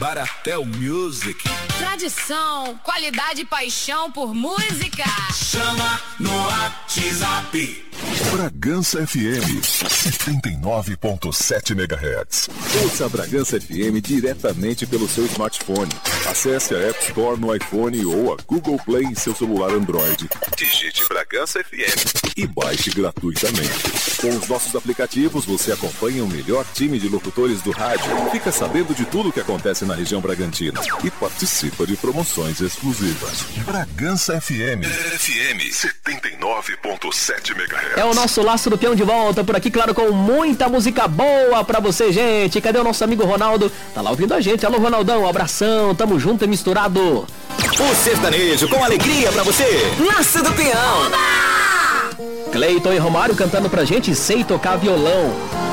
Baratel Music. Tradição, qualidade e paixão por música. Chama no WhatsApp. Bragança FM 79.7 MHz. Ouça a Bragança FM diretamente pelo seu smartphone. Acesse a App Store no iPhone ou a Google Play em seu celular Android. Digite Bragança FM e baixe gratuitamente. Com os nossos aplicativos, você acompanha o melhor time de locutores do rádio, fica sabendo de tudo o que acontece na região Bragantina e participa de promoções exclusivas. Bragança FM 79.7 MHz. É o nosso Laço do Peão de volta por aqui, claro, com muita música boa pra você, gente. Cadê o nosso amigo Ronaldo? Tá lá ouvindo a gente. Alô, Ronaldão, um abração, tamo junto e misturado. O sertanejo com alegria pra você. Laço do Peão. Cleiton e Romário cantando pra gente Sei Tocar Violão.